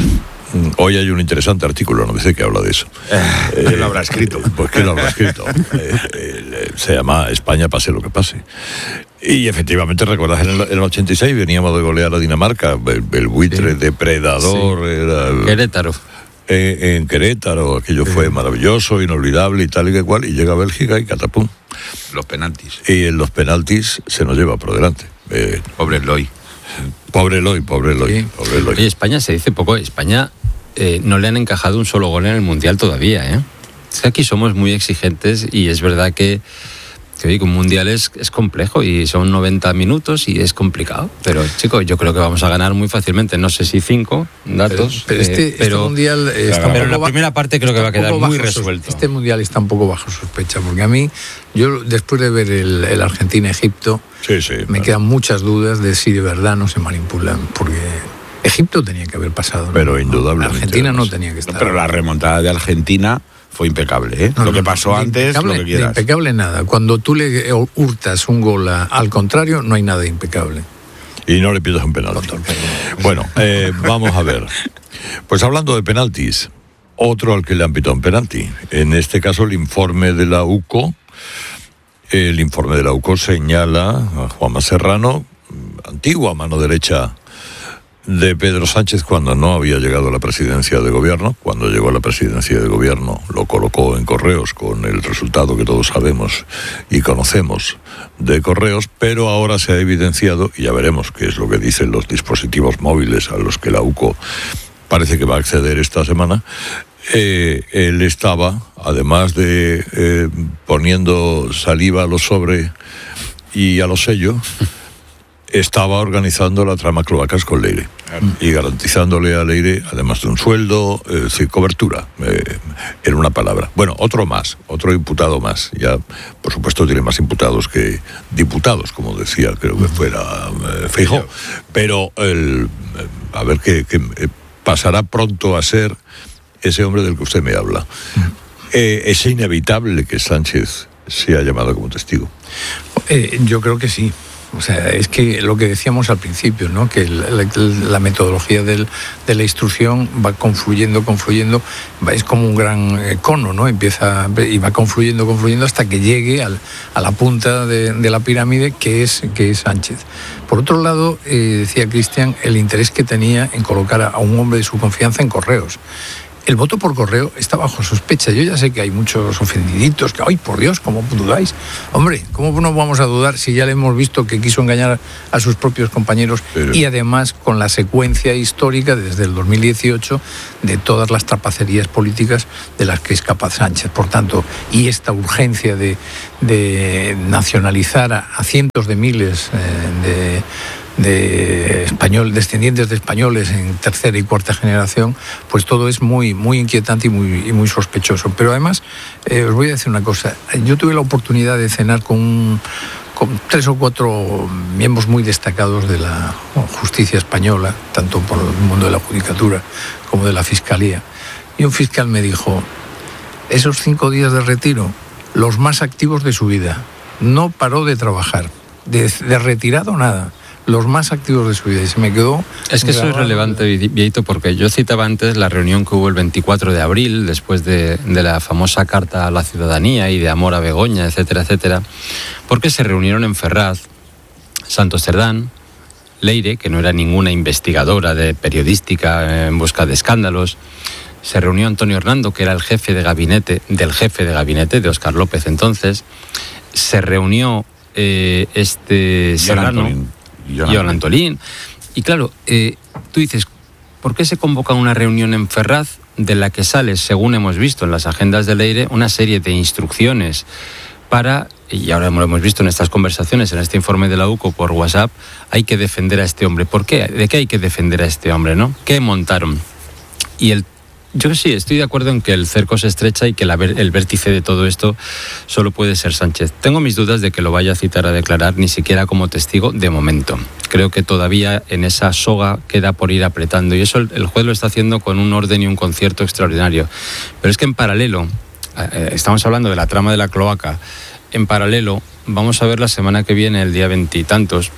Hoy hay un interesante artículo, no sé qué habla de eso. ¿Quién eh, lo habrá escrito? Pues ¿quién lo habrá escrito? eh, eh, se llama España pase lo que pase. Y efectivamente, recuerdas, en el, en el ochenta y seis veníamos de golear a Dinamarca, el, el buitre sí. depredador. Sí. Era el, Querétaro. Eh, en Querétaro, aquello sí. fue maravilloso, inolvidable y tal y que cual, y llega a Bélgica y catapum. Los penaltis. Y en los penaltis se nos lleva por delante. Eh, pobre Eloy. Pobre Eloy, pobre Eloy. Sí. Pobre Eloy. Oye, España se dice poco, España... Eh, no le han encajado un solo gol en el Mundial todavía, ¿eh? Es que aquí somos muy exigentes y es verdad que, que oye, un Mundial es, es complejo y son noventa minutos y es complicado. Pero, chicos, yo creo que vamos a ganar muy fácilmente. No sé si cinco datos. Pero, pero este, eh, pero, este Mundial está está pero en la primera parte creo que va a quedar muy resuelto. Este Mundial está un poco bajo sospecha, porque a mí, yo después de ver el, el Argentina-Egipto, sí, sí, me claro. quedan muchas dudas de si de verdad no se manipulan, porque... Egipto tenía que haber pasado, ¿no? Pero indudablemente. Argentina no tenía que estar. No, pero la remontada de Argentina fue impecable, ¿eh? No, lo que pasó antes, lo que quieras. De impecable nada. Cuando tú le hurtas un gol a, al contrario, no hay nada de impecable. Y no le pides un penalti. Bueno, eh, vamos a ver. Pues hablando de penaltis, otro al que le han pitado un penalti. En este caso, el informe de la U C O. El informe de la U C O señala a Juanma Serrano, antigua mano derecha de Pedro Sánchez cuando no había llegado a la presidencia de gobierno. Cuando llegó a la presidencia de gobierno lo colocó en Correos con el resultado que todos sabemos y conocemos de Correos, pero ahora se ha evidenciado, y ya veremos qué es lo que dicen los dispositivos móviles a los que la U C O parece que va a acceder esta semana. Eh, él estaba, además de eh, poniendo saliva a los sobres y a los sellos, estaba organizando la trama cloacas con Leire y garantizándole a Leire, además de un sueldo, es decir, cobertura, eh, en una palabra. Bueno, otro más, otro imputado más. Ya, por supuesto, tiene más imputados que diputados, como decía, creo que fuera eh, Feijóo. Pero el, a ver qué, qué pasará pronto a ser ese hombre del que usted me habla. Eh, es inevitable que Sánchez sea llamado como testigo. Eh, yo creo que sí. O sea, es que lo que decíamos al principio, ¿no? Que la, la, la metodología del, de la instrucción va confluyendo, confluyendo, va, es como un gran cono, ¿no? Empieza y va confluyendo, confluyendo hasta que llegue al, a la punta de, de la pirámide, que es, que es Sánchez. Por otro lado, eh, decía Cristian, el interés que tenía en colocar a un hombre de su confianza en Correos. El voto por correo está bajo sospecha. Yo ya sé que hay muchos ofendiditos que, ¡ay, por Dios, cómo dudáis! Hombre, ¿cómo no vamos a dudar si ya le hemos visto que quiso engañar a sus propios compañeros? Pero... Y además con la secuencia histórica desde el dos mil dieciocho de todas las trapacerías políticas de las que es capaz Sánchez. Por tanto, y esta urgencia de, de nacionalizar a, a cientos de miles eh, de... de español, descendientes de españoles en tercera y cuarta generación, pues todo es muy, muy inquietante y muy, y muy sospechoso. Pero además, eh, os voy a decir una cosa, yo tuve la oportunidad de cenar con, un, con tres o cuatro miembros muy destacados de la justicia española, tanto por el mundo de la judicatura como de la fiscalía, y un fiscal me dijo, esos cinco días de retiro, los más activos de su vida, no paró de trabajar, de, de retirado nada, los más activos de su vida, y se me quedó... Es que eso es relevante, Vieito, porque yo citaba antes la reunión que hubo el veinticuatro de abril, después de, de la famosa carta a la ciudadanía y de amor a Begoña, etcétera, etcétera, porque se reunieron en Ferraz Santos Cerdán, Leire, que no era ninguna investigadora de periodística en busca de escándalos, se reunió Antonio Hernando, que era el jefe de gabinete, del jefe de gabinete de Óscar López entonces, se reunió eh, este Serrano... y John Antolín. Y claro, eh, tú dices, ¿por qué se convoca una reunión en Ferraz de la que sale, según hemos visto en las agendas de Leire, una serie de instrucciones para, y ahora lo hemos visto en estas conversaciones, en este informe de la U C O por WhatsApp, hay que defender a este hombre? ¿Por qué? ¿De qué hay que defender a este hombre, no? ¿Qué montaron? Y el Yo sí, estoy de acuerdo en que el cerco se estrecha y que la, el vértice de todo esto solo puede ser Sánchez. Tengo mis dudas de que lo vaya a citar a declarar, ni siquiera como testigo, de momento. Creo que todavía en esa soga queda por ir apretando, y eso el, el juez lo está haciendo con un orden y un concierto extraordinario. Pero es que en paralelo, eh, estamos hablando de la trama de la cloaca. En paralelo, vamos a ver la semana que viene, el día veintitantos,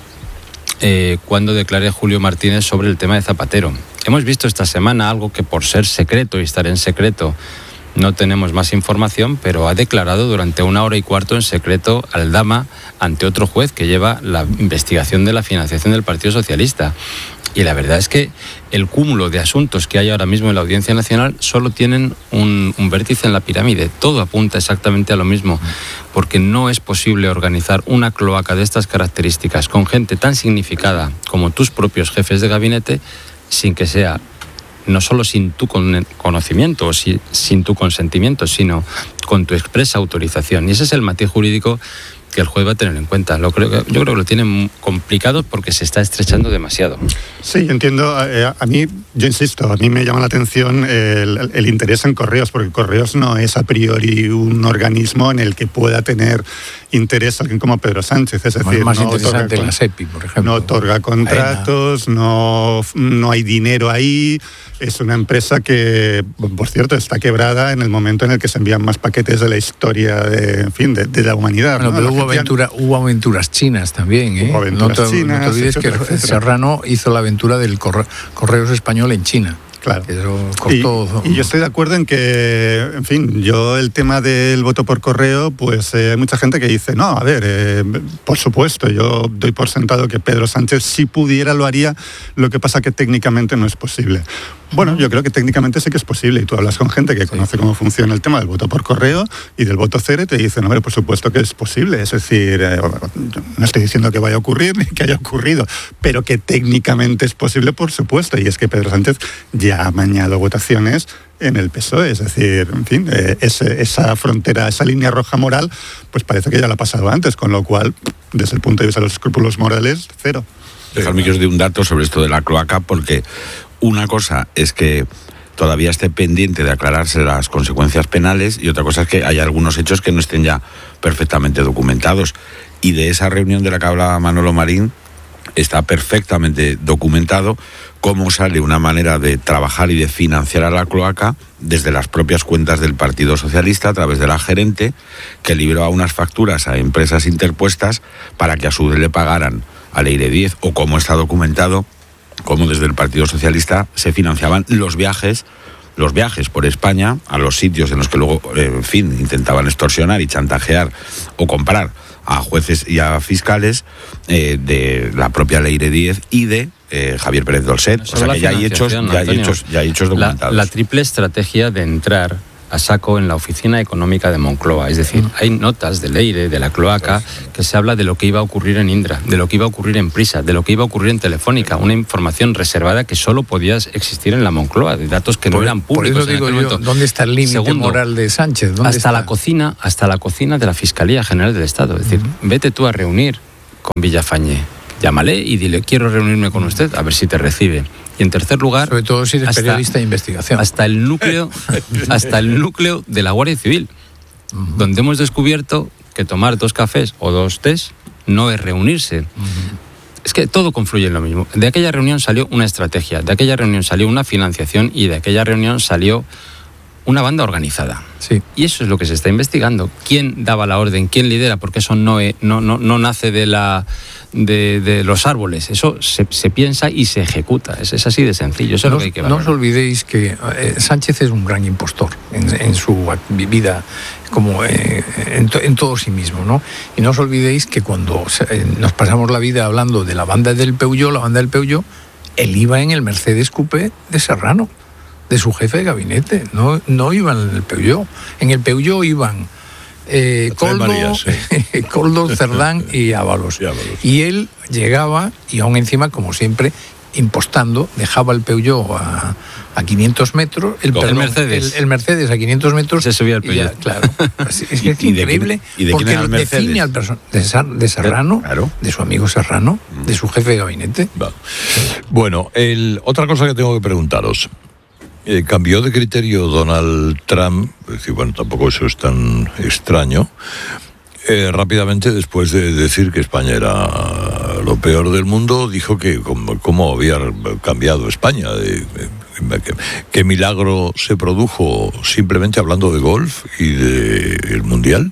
eh, cuando declare Julio Martínez sobre el tema de Zapatero. Hemos visto esta semana algo que, por ser secreto y estar en secreto, no tenemos más información, pero ha declarado durante una hora y cuarto en secreto Aldama ante otro juez que lleva la investigación de la financiación del Partido Socialista. Y la verdad es que el cúmulo de asuntos que hay ahora mismo en la Audiencia Nacional solo tienen un, un vértice en la pirámide. Todo apunta exactamente a lo mismo, porque no es posible organizar una cloaca de estas características con gente tan significada como tus propios jefes de gabinete sin que sea, no solo sin tu conocimiento o si, sin tu consentimiento, sino con tu expresa autorización. Y ese es el matiz jurídico que el juez va a tener en cuenta. Lo creo, yo creo que lo tienen complicado porque se está estrechando demasiado. Sí, yo entiendo. Eh, a mí, yo insisto, a mí me llama la atención el, el interés en Correos, porque Correos no es a priori un organismo en el que pueda tener interés alguien como Pedro Sánchez. Es decir, más no interesante otorga, la SEPI, por ejemplo. No otorga contratos, no, no hay dinero ahí. Es una empresa que, por cierto, está quebrada en el momento en el que se envían más paquetes de la historia de, en fin, de, de la humanidad. Bueno, ¿no? pero La hubo, aventura, hubo aventuras chinas también. ¿eh? Hubo aventuras no, te, chinas, no te olvides etcétera, que etcétera. Serrano hizo la aventura del corre, Correos Español en China. Claro. Eso costó... Y, y yo estoy de acuerdo en que, en fin, yo el tema del voto por correo, pues eh, hay mucha gente que dice, no, a ver, eh, por supuesto, yo doy por sentado que Pedro Sánchez, si pudiera, lo haría, lo que pasa que técnicamente no es posible. Bueno, yo creo que técnicamente sí que es posible, y tú hablas con gente que conoce cómo funciona el tema del voto por correo y del voto cero y te dicen, hombre, por supuesto que es posible, es decir, eh, no estoy diciendo que vaya a ocurrir ni que haya ocurrido, pero que técnicamente es posible, por supuesto, y es que Pedro Sánchez ya ha amañado votaciones en el P S O E, es decir, en fin, eh, ese, esa frontera, esa línea roja moral, pues parece que ya la ha pasado antes, con lo cual, desde el punto de vista de los escrúpulos morales, cero. Dejadme que os dé un dato sobre esto de la cloaca, porque una cosa es que todavía esté pendiente de aclararse las consecuencias penales y otra cosa es que hay algunos hechos que no estén ya perfectamente documentados. Y de esa reunión de la que hablaba Manolo Marín está perfectamente documentado cómo sale una manera de trabajar y de financiar a la cloaca desde las propias cuentas del Partido Socialista a través de la gerente, que libró unas facturas a empresas interpuestas para que a su vez le pagaran al Eire diez, o como está documentado cómo desde el Partido Socialista se financiaban los viajes, los viajes por España a los sitios en los que luego, en fin, intentaban extorsionar y chantajear o comprar a jueces y a fiscales eh, de la propia Leire diez y de eh, Javier Pérez Dolcet. No, o sea que ya hay hechos, ya hay hechos, ya hay hechos documentados. La, la triple estrategia de entrar a saco en la Oficina Económica de Moncloa. Es decir, hay notas de Leire, de la cloaca, que se habla de lo que iba a ocurrir en Indra, de lo que iba a ocurrir en Prisa, de lo que iba a ocurrir en Telefónica, una información reservada que solo podía existir en la Moncloa, de datos que por, no eran públicos. Por eso digo yo, ¿dónde está el límite Segundo, moral de Sánchez? ¿Dónde hasta está? la cocina, hasta la cocina de la Fiscalía General del Estado. Es decir, uh-huh. vete tú a reunir con Villafañé, llámale y dile, quiero reunirme con usted, a ver si te recibe. Y en tercer lugar, sobre todo si eres hasta, periodista de investigación, hasta el núcleo, hasta el núcleo de la Guardia Civil, uh-huh. donde hemos descubierto que tomar dos cafés o dos tés no es reunirse. Uh-huh. Es que todo confluye en lo mismo. De aquella reunión salió una estrategia, de aquella reunión salió una financiación y de aquella reunión salió una banda organizada. Sí. Y eso es lo que se está investigando. ¿Quién daba la orden? ¿Quién lidera? Porque eso no, no, no, no nace de la de, de los árboles. Eso se, se piensa y se ejecuta. Es, es así de sencillo. Eso no, es lo que hay que no valorar. os olvidéis que eh, Sánchez es un gran impostor en, en su vida, como eh, en, to, en todo sí mismo, ¿no? Y no os olvidéis que cuando eh, nos pasamos la vida hablando de la banda del Peugeot, la banda del Peugeot, él iba en el Mercedes Coupé de Serrano, de su jefe de gabinete, no, no iban en el Peugeot. En el Peugeot iban eh, Coldo, María, sí. Coldo, Cerdán y Ábalos. y Ábalos. Y él llegaba, y aún encima, como siempre, impostando, dejaba el Peugeot a, a quinientos metros, el, perdón, el Mercedes el, el Mercedes a quinientos metros, se subía el Peugeot. Ya, claro. Es, es, que es ¿Y increíble, de, ¿y de porque define al personaje de, de Serrano, claro. de su amigo Serrano, mm. de su jefe de gabinete. Va. Bueno, el, otra cosa que tengo que preguntaros. Eh, cambió de criterio Donald Trump, es decir, bueno, tampoco eso es tan extraño, eh, rápidamente después de decir que España era lo peor del mundo, dijo que cómo, cómo había cambiado España. De, ¿qué, qué milagro se produjo simplemente hablando de golf y del Mundial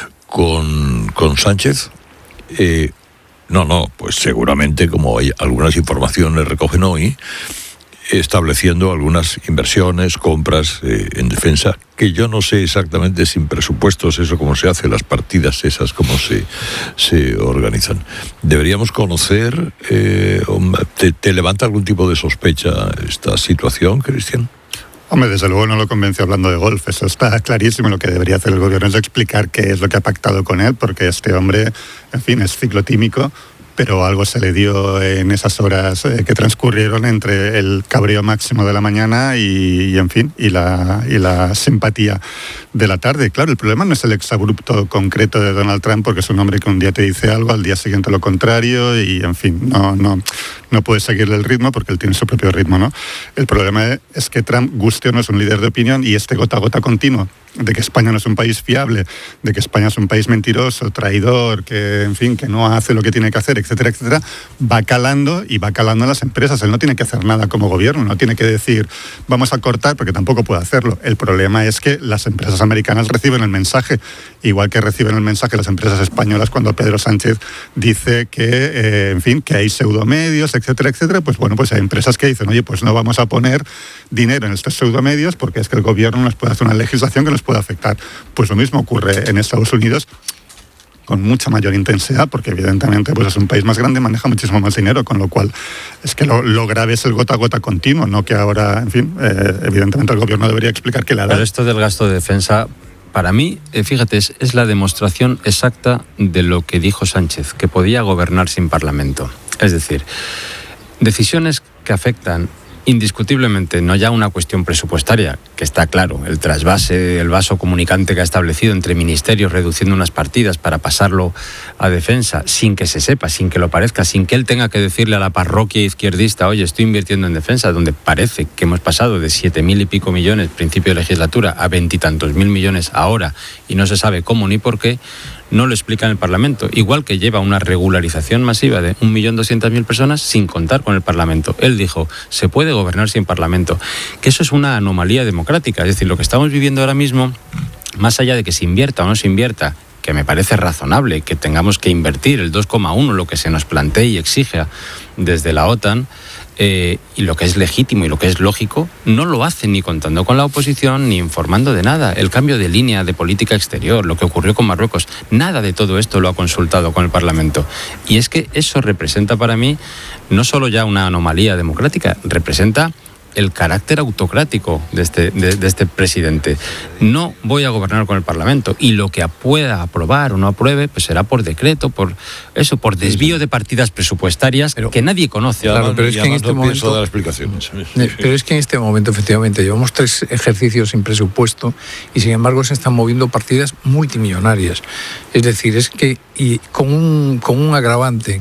con, con Sánchez? Eh, no, no, pues seguramente, como hay algunas informaciones recogen hoy, estableciendo algunas inversiones, compras eh, en defensa, que yo no sé exactamente sin presupuestos eso cómo se hace, las partidas esas cómo se, se organizan. Deberíamos conocer, eh, ¿te, ¿te levanta algún tipo de sospecha esta situación, Cristian? Hombre, desde luego no lo convence hablando de golf, eso está clarísimo. Lo que debería hacer el gobierno es explicar qué es lo que ha pactado con él, porque este hombre, en fin, es ciclotímico, pero algo se le dio en esas horas eh, que transcurrieron entre el cabreo máximo de la mañana y, y en fin, y la, y la simpatía de la tarde. Claro, el problema no es el exabrupto concreto de Donald Trump, porque es un hombre que un día te dice algo, al día siguiente lo contrario, y en fin, no, no, no puedes seguirle el ritmo porque él tiene su propio ritmo, ¿no? El problema es que Trump, guste o no, es un líder de opinión, y este gota a gota continuo de que España no es un país fiable, de que España es un país mentiroso, traidor, que en fin, que no hace lo que tiene que hacer, etcétera, etcétera, va calando y va calando en las empresas. Él no tiene que hacer nada como gobierno, no tiene que decir vamos a cortar, porque tampoco puede hacerlo. El problema es que las empresas americanas reciben el mensaje, igual que reciben el mensaje las empresas españolas cuando Pedro Sánchez dice que, eh, en fin, que hay pseudomedios, etcétera, etcétera. Pues bueno, pues hay empresas que dicen, oye, pues no vamos a poner dinero en estos pseudomedios porque es que el gobierno nos puede hacer una legislación que nos puede afectar. Pues lo mismo ocurre en Estados Unidos, con mucha mayor intensidad, porque evidentemente pues es un país más grande, maneja muchísimo más dinero, con lo cual es que lo, lo grave es el gota a gota continuo, no que ahora, en fin, eh, evidentemente el gobierno debería explicar qué le hará. Pero esto del gasto de defensa, para mí, eh, fíjate, es, es la demostración exacta de lo que dijo Sánchez, que podía gobernar sin Parlamento. Es decir, decisiones que afectan indiscutiblemente, no ya una cuestión presupuestaria, que está claro, el trasvase, el vaso comunicante que ha establecido entre ministerios, reduciendo unas partidas para pasarlo a defensa, sin que se sepa, sin que lo parezca, sin que él tenga que decirle a la parroquia izquierdista, oye, estoy invirtiendo en defensa, donde parece que hemos pasado de siete mil y pico millones principio de legislatura a veintitantos mil millones ahora, y no se sabe cómo ni por qué. No lo explica en el Parlamento, igual que lleva una regularización masiva de un millón doscientas mil personas sin contar con el Parlamento. Él dijo, se puede gobernar sin Parlamento, que eso es una anomalía democrática, es decir, lo que estamos viviendo ahora mismo, más allá de que se invierta o no se invierta, que me parece razonable que tengamos que invertir el dos coma uno, lo que se nos plantee y exige desde la OTAN, Eh, y lo que es legítimo y lo que es lógico, no lo hacen ni contando con la oposición ni informando de nada. El cambio de línea de política exterior, lo que ocurrió con Marruecos, nada de todo esto lo ha consultado con el Parlamento. Y es que eso representa para mí no solo ya una anomalía democrática, representa el carácter autocrático de este, de, de este presidente. No voy a gobernar con el Parlamento, y lo que pueda aprobar o no apruebe pues será por decreto, por eso, por desvío de partidas presupuestarias pero, que nadie conoce. Claro, pero es que en este momento dar explicaciones. Pero es que en este momento efectivamente llevamos tres ejercicios sin presupuesto y sin embargo se están moviendo partidas multimillonarias. Es decir, es que y con un con un agravante